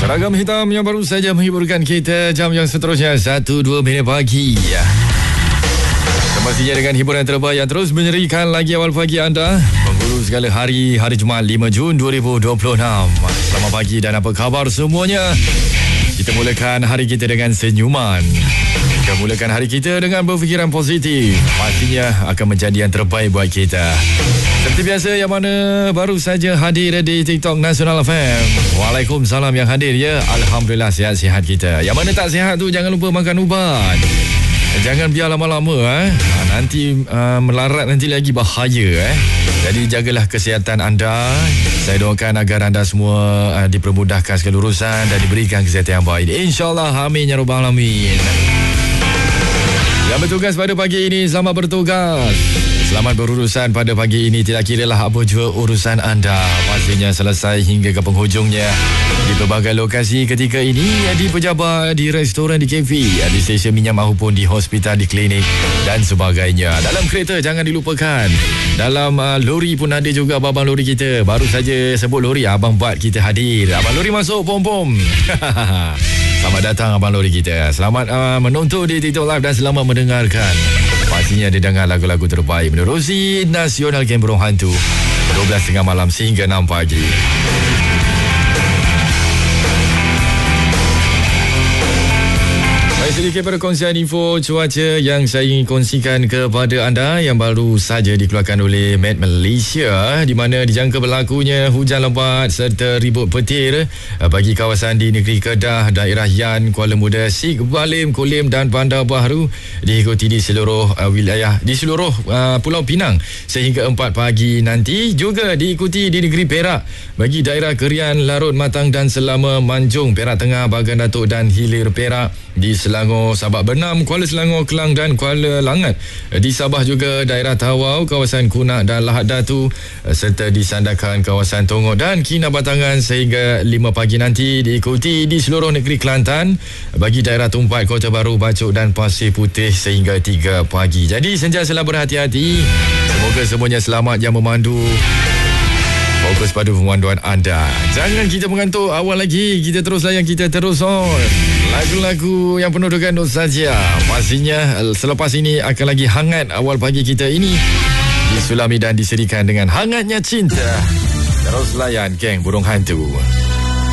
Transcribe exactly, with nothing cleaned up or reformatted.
Seragam hitam yang baru saja menghiburkan kita. Jam yang seterusnya satu dua minit pagi. Semestinya dengan hiburan terbaik yang terus menyerikan lagi awal pagi anda. Penghulu segala hari, hari Jumaat lima Jun dua ribu dua puluh enam. Selamat pagi dan apa khabar semuanya? Kita mulakan hari kita dengan senyuman. Kita mulakan hari kita dengan berfikiran positif. Pastinya akan menjadi yang terbaik buat kita. Seperti biasa, yang mana baru saja hadir di TikTok Nasional F M. Waalaikumsalam yang hadir ya. Alhamdulillah sihat-sihat kita. Yang mana tak sihat tu jangan lupa makan ubat. Jangan biar lama-lama eh. Nanti uh, melarat nanti lagi bahaya eh. Jadi jagalah kesihatan anda. Saya doakan agar anda semua uh, dipermudahkan segala urusan dan diberikan kesihatan yang baik. InsyaAllah, amin ya rabbal alamin. Yang bertugas pada pagi ini, selamat bertugas. Selamat berurusan pada pagi ini. Tidak kiralah apa jua urusan anda, pastinya selesai hingga ke penghujungnya. Di pelbagai lokasi ketika ini, di pejabat, di restoran, di kafe, di stesen minyak maupun di hospital, di klinik dan sebagainya. Dalam kereta jangan dilupakan. Dalam uh, lori pun ada juga abang-abang lori kita. Baru saja sebut lori, Abang Bat kita hadir. Abang lori masuk, pom-pom. Selamat datang abang lori kita. Selamat uh, menonton di TikTok Live dan selamat mendengarkan. Pastinya dia dengar lagu-lagu terbaik menerusi Nasional Game Burung Hantu dua belas tiga puluh malam sehingga enam pagi. Sedikit perkongsian info cuaca yang saya ingin kongsikan kepada anda yang baru saja dikeluarkan oleh Met Malaysia, di mana dijangka berlakunya hujan lebat serta ribut petir bagi kawasan di negeri Kedah, daerah Yan, Kuala Muda, Sik, Balim, Kulim dan Bandar Baharu, diikuti di seluruh uh, wilayah di seluruh uh, Pulau Pinang sehingga empat pagi nanti, juga diikuti di negeri Perak bagi daerah Kerian, Larut, Matang dan Selama, Manjung, Perak Tengah, Bagan Datuk dan Hilir Perak, di Selangor, Sabak Bernam, Kuala Selangor, Kelang dan Kuala Langat. Di Sabah juga daerah Tawau, kawasan Kunak dan Lahad Datu, serta di Sandakan, kawasan Tongok dan Kinabatangan sehingga lima pagi nanti, diikuti di seluruh negeri Kelantan bagi daerah Tumpat, Kota Baru, Bacok dan Pasir Putih sehingga tiga pagi. Jadi sentiasalah berhati-hati. Semoga semuanya selamat yang memandu. Fokus pada pemanduan anda. Jangan kita mengantuk awal lagi. Kita terus layan, kita terus on. Lagu-lagu yang penuh dengan nostalgia. Pastinya selepas ini akan lagi hangat awal pagi kita ini. Disulami dan diserikan dengan hangatnya cinta. Terus layan geng Burung Hantu.